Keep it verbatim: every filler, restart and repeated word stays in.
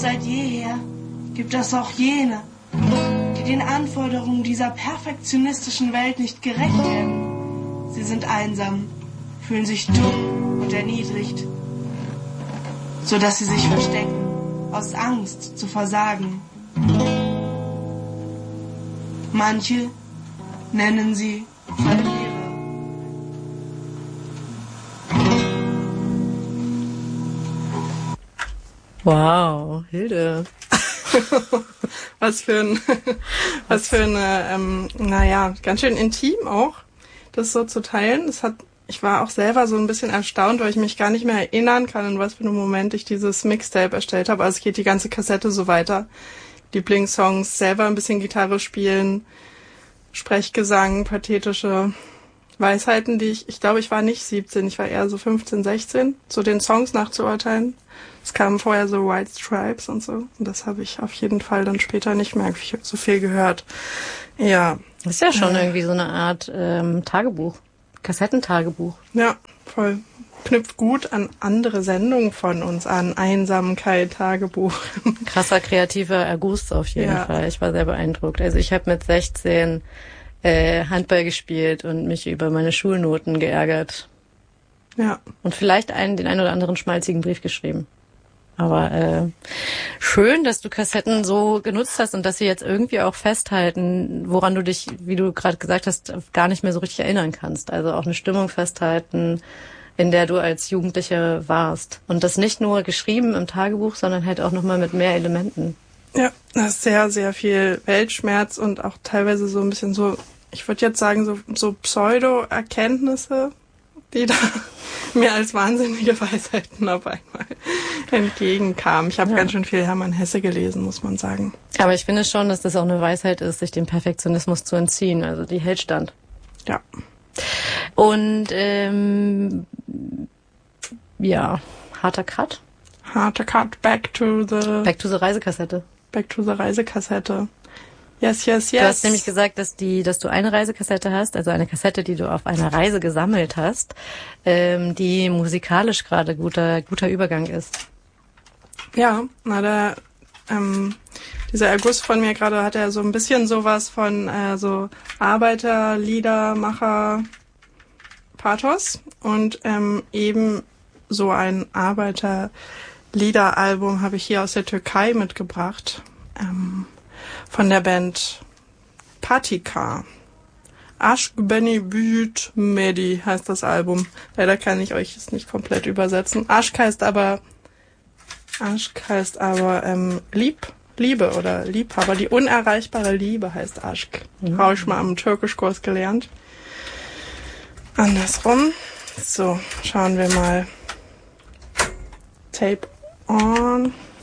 seit jeher gibt es auch jene, die den Anforderungen dieser perfektionistischen Welt nicht gerecht werden. Sie sind einsam, fühlen sich dumm und erniedrigt, so dass sie sich verstecken, aus Angst zu versagen. Manche nennen sie Verlierer. Wow, Hilde. was für ein, was für eine, ähm, naja, ganz schön intim auch, das so zu teilen. Das hat, ich war auch selber so ein bisschen erstaunt, weil ich mich gar nicht mehr erinnern kann, in was für einem Moment ich dieses Mixtape erstellt habe. Also es geht die ganze Kassette so weiter. Lieblingssongs, selber ein bisschen Gitarre spielen, Sprechgesang, pathetische Weisheiten, die ich, ich glaube, ich war nicht siebzehn, ich war eher so fünfzehn, sechzehn, so den Songs nachzuurteilen. Es kamen vorher so White Stripes und so. Und das habe ich auf jeden Fall dann später nicht mehr so viel gehört. Ja. Das ist ja schon irgendwie so eine Art ähm, Tagebuch. Kassettentagebuch. Ja, voll. Knüpft gut an andere Sendungen von uns an. Einsamkeit, Tagebuch. Krasser kreativer Erguss auf jeden ja. Fall. Ich war sehr beeindruckt. Also ich habe mit sechzehn äh, Handball gespielt und mich über meine Schulnoten geärgert. Ja. Und vielleicht einen, den einen oder anderen schmalzigen Brief geschrieben. Aber äh, schön, dass du Kassetten so genutzt hast und dass sie jetzt irgendwie auch festhalten, woran du dich, wie du gerade gesagt hast, gar nicht mehr so richtig erinnern kannst. Also auch eine Stimmung festhalten, in der du als Jugendliche warst. Und das nicht nur geschrieben im Tagebuch, sondern halt auch nochmal mit mehr Elementen. Ja, das ist sehr, sehr viel Weltschmerz und auch teilweise so ein bisschen so, ich würde jetzt sagen, so, so Pseudo-Erkenntnisse, die da mir als wahnsinnige Weisheiten auf einmal entgegenkamen. Ich habe ja. ganz schön viel Hermann Hesse gelesen, muss man sagen. Aber ich finde schon, dass das auch eine Weisheit ist, sich dem Perfektionismus zu entziehen. Also die hält stand. Ja. Und ähm, ja, harter Cut. Harter Cut, back to the... Back to the Reisekassette. Back to the Reisekassette. Yes, yes, yes. Du hast nämlich gesagt, dass die, dass du eine Reisekassette hast, also eine Kassette, die du auf einer Reise gesammelt hast, ähm, die musikalisch gerade guter, guter Übergang ist. Ja, na der, ähm, dieser Erguss von mir gerade hat ja so ein bisschen sowas von äh, so Arbeiterliedermacher Pathos und ähm, eben so ein Arbeiterliederalbum habe ich hier aus der Türkei mitgebracht. Ähm, von der Band Patika. Aşk Beni Büyüt Medi heißt das Album. Leider kann ich euch es nicht komplett übersetzen. Aşk heißt aber Aşk heißt aber ähm, Lieb, Liebe oder Liebhaber. Die unerreichbare Liebe heißt Aşk. Mhm. Habe ich mal am Türkischkurs gelernt. Andersrum. So, schauen wir mal. Tape on.